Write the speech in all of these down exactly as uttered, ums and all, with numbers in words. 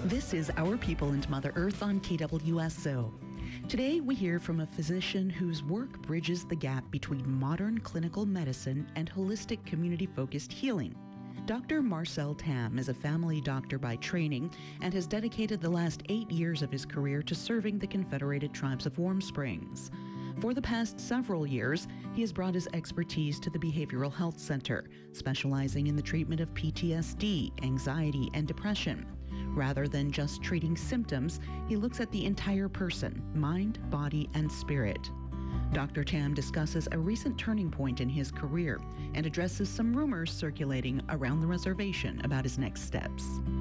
This is Our People and Mother Earth on K W S O. Today, we hear from a physician whose work bridges the gap between modern clinical medicine and holistic community-focused healing. Doctor Marcel Tam is a family doctor by training and has dedicated the last eight years of his career to serving the Confederated Tribes of Warm Springs. For the past several years, he has brought his expertise to the Behavioral Health Center, specializing in the treatment of P T S D, anxiety, and depression. Rather than just treating symptoms, he looks at the entire person, mind, body, and spirit. Doctor Tam discusses a recent turning point in his career and addresses some rumors circulating around the reservation about his next steps.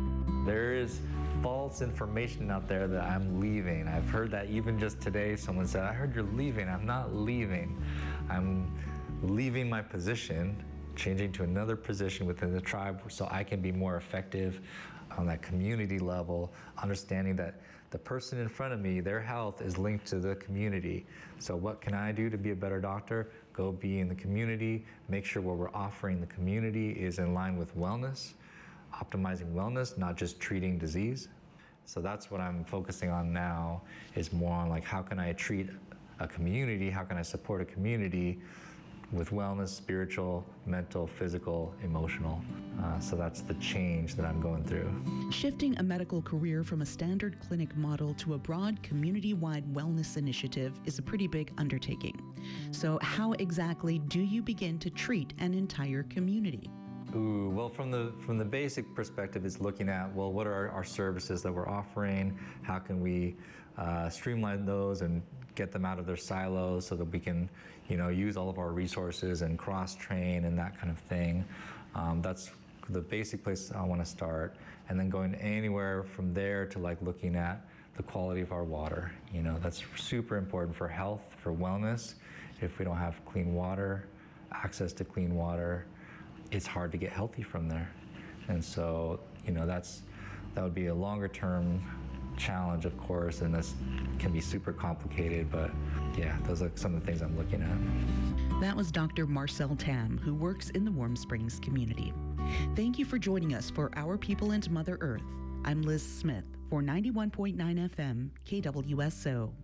There is false information out there that I'm leaving. I've heard that even just today. Someone said, I heard you're leaving. I'm not leaving. I'm leaving my position, changing to another position within the tribe so I can be more effective on that community level, understanding that the person in front of me, their health is linked to the community. So what can I do to be a better doctor? Go be in the community, make sure what we're offering the community is in line with wellness, optimizing wellness, not just treating disease. So that's what I'm focusing on now, is more on like, how can I treat a community? How can I support a community with wellness, spiritual, mental, physical, emotional. Uh, so that's the change that I'm going through. Shifting a medical career from a standard clinic model to a broad community-wide wellness initiative is a pretty big undertaking. So how exactly do you begin to treat an entire community? Ooh, well, from the from the basic perspective, it's looking at, well, what are our services that we're offering? How can we uh, streamline those and get them out of their silos so that we can, you know, use all of our resources and cross-train and that kind of thing. Um, that's the basic place I want to start, and then going anywhere from there to like looking at the quality of our water. You know, that's super important for health, for wellness. If we don't have clean water, access to clean water, it's hard to get healthy from there. And so, you know, that's that would be a longer term challenge, of course, and this can be super complicated, but yeah, those are some of the things I'm looking at. That was Doctor Marcel Tam, who works in the Warm Springs community. Thank you for joining us for Our People and Mother Earth. I'm Liz Smith for ninety-one point nine F M K W S O.